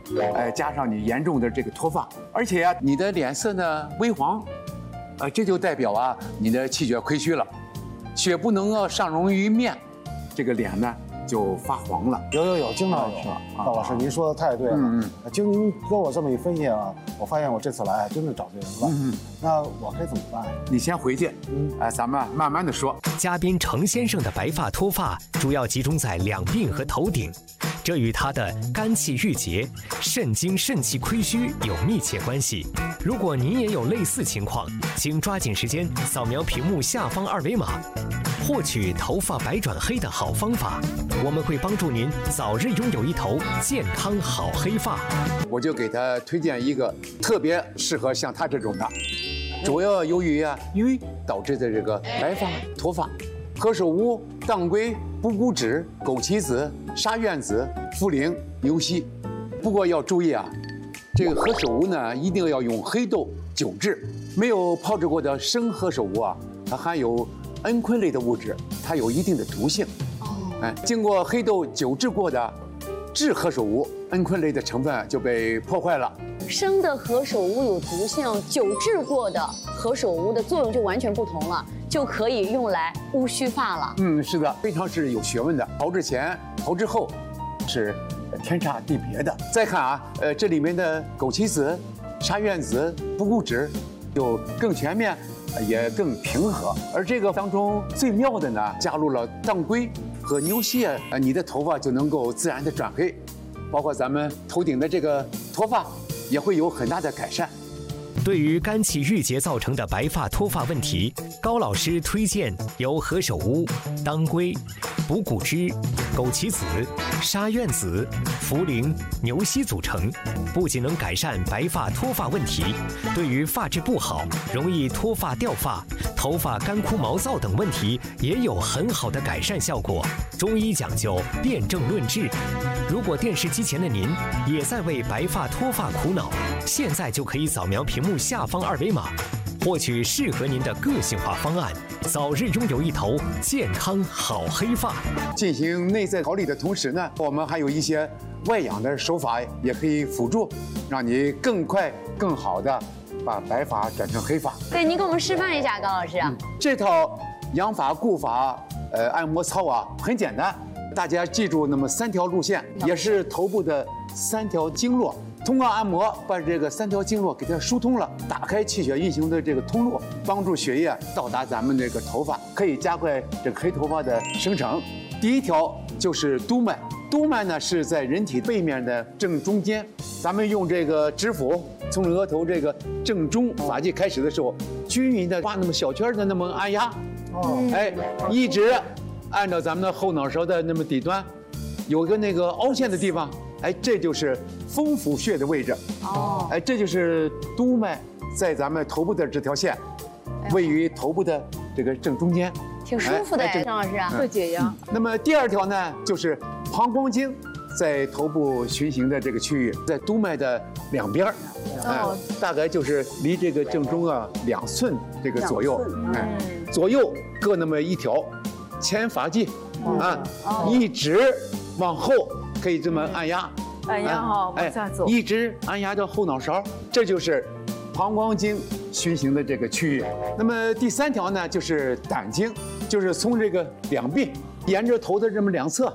加上你严重的这个脱发，而且啊，你的脸色呢微黄，这就代表啊你的气血亏虚了，血不能上溶于面，这个脸呢就发黄了。 有，经常有。高老师，您说的太对了。经您跟我这么一分析啊，我发现我这次来真的找对人了。那我该怎么办？ 你先回去，咱们慢慢的说。 嘉宾程先生的白发脱发主要集中在两鬓和头顶，这与他的肝气郁结、肾精肾气亏虚有密切关系。如果您也有类似情况，请抓紧时间扫描屏幕下方二维码，获取头发白转黑的好方法。我们会帮助您早日拥有一头健康好黑发。 我就给他推荐一个特别适合像他这种的，主要由于瘀导致的这个白发脱发，何首乌、当归、补骨脂、枸杞子、沙苑子、茯苓、牛膝。不过要注意啊，这个何首乌呢一定要用黑豆久制，没有泡制过的生何首乌啊，它含有蒽醌类的物质，它有一定的毒性。经过黑豆久制过的制何首乌，蒽醌类的成分就被破坏了。 生的何首乌有毒性，久制过的何首乌的作用就完全不同了，就可以用来乌须发了。 是的，非常是有学问的。熬制前、熬制后是天差地别的。再看啊，这里面的枸杞子、沙苑子、补骨脂就更全面，也更平和。而这个当中最妙的呢，加入了当归和牛膝你的头发就能够自然的转黑，包括咱们头顶的这个脱发也会有很大的改善。 对于肝气郁结造成的白发脱发问题，高老师推荐由何首乌、当归、补骨脂、枸杞子、沙苑子、茯苓、牛膝组成，不仅能改善白发脱发问题，对于发质不好、容易脱发掉发、头发干枯毛躁等问题也有很好的改善效果。中医讲究辨证论治，如果电视机前的您也在为白发脱发苦恼，现在就可以扫描屏幕下方二维码，获取适合您的个性化方案，早日拥有一头健康好黑发。 进行内在调理的同时呢，我们还有一些外养的手法也可以辅助，让你更快更好的把白发转成黑发。 对，您给我们示范一下，高老师。 这套养发固发按摩操啊很简单，大家记住那么3条路线，也是头部的3条经络。通过按摩把这个3条经络给它疏通了，打开气血运行的这个通路，帮助血液到达咱们这个头发，可以加快这个黑头发的生成。第1条就是督脉，督脉呢是在人体背面的正中间，咱们用这个指腹从额头这个正中发际开始的时候，均匀的画那么小圈的那么按压，一直按照咱们的后脑勺的那么底端，有个那个凹陷的地方。这就是风府穴的位置。这就是督脉，在咱们头部的这条线，位于头部的这个正中间， 挺舒服的。张老师特解压。 那么第2条呢，就是膀胱经在头部循行的这个区域，在督脉的两边，大概就是离这个正中2寸这个左右，左右各那么1条，前发际一直往后。可以这么按压往下走， 一直按压到后脑勺，这就是膀胱经循行的这个区域。那么第3条呢，就是胆经，就是从这个两鬓沿着头的这么2侧，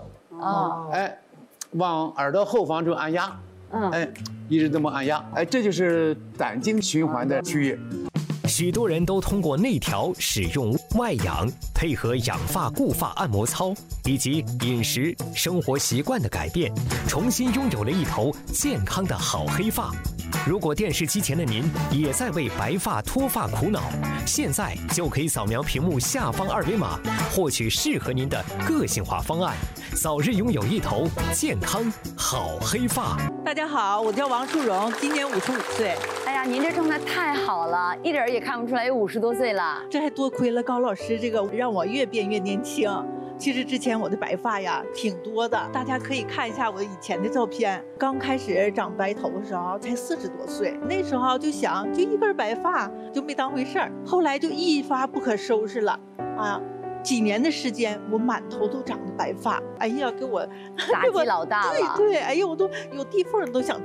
往耳朵后方就按压，一直这么按压，这就是胆经循环的区域。 许多人都通过内调使用外养，配合养发固发按摩操以及饮食生活习惯的改变，重新拥有了一头健康的好黑发。如果电视机前的您也在为白发脱发苦恼，现在就可以扫描屏幕下方二维码，获取适合您的个性化方案，早日拥有一头健康好黑发。 大家好，我叫王淑荣，今年55岁。 哎呀，您这状态太好了，一点也看不出来有50多岁了。 这还多亏了高老师这个，让我越变越年轻。其实之前我的白发呀挺多的，大家可以看一下我以前的照片。刚开始长白头的时候才40多岁，那时候就想就一根白发就没当回事儿，后来就一发不可收拾了啊！几年的时间，我满头都长的白发，哎呀，给我打击老大了。 对，哎呀，我都有地缝都想